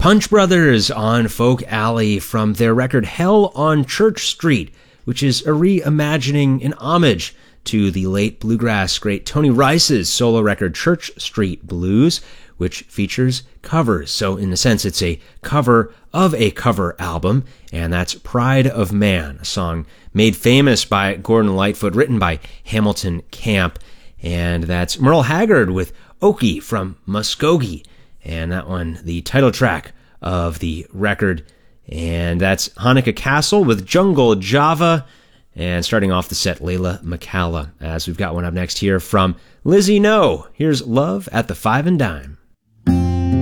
Punch Brothers on Folk Alley from their record Hell on Church Street, which is a reimagining and homage to the late bluegrass great Tony Rice's solo record Church Street Blues, which features covers. So in a sense, it's a cover of a cover album, and that's Pride of Man, a song made famous by Gordon Lightfoot, written by Hamilton Camp. And that's Merle Haggard with Okie from Muskogee, and that one, the title track of the record. And that's Hanukkah Castle with Jungle Java. And starting off the set, Layla McCalla, as we've got one up next here from Lizzie No. Here's Love at the Five and Dime.